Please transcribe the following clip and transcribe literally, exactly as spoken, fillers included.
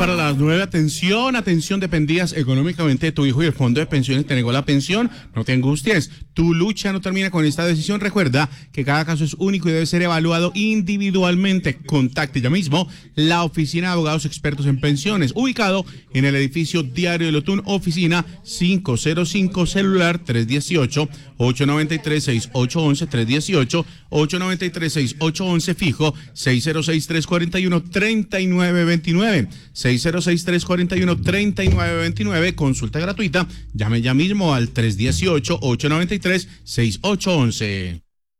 para las nueve. Atención, atención, dependías económicamente de tu hijo y el fondo de pensiones te negó la pensión. No te angusties, tu lucha no termina con esta decisión. Recuerda que cada caso es único y debe ser evaluado individualmente. Contacte ya mismo la oficina de abogados expertos en pensiones, ubicado en el edificio Diario de Lotún, oficina cinco cero cinco, celular tres uno ocho, ocho nueve tres, seis ocho uno uno, tres uno ocho, ocho nueve tres, seis ocho uno uno, fijo seis cero seis, tres cuatro uno, tres nueve dos nueve, seis cero seis, tres cuatro uno, tres nueve dos nueve, consulta gratuita, llame ya mismo al tres uno ocho, ocho nueve tres, seis ocho uno uno.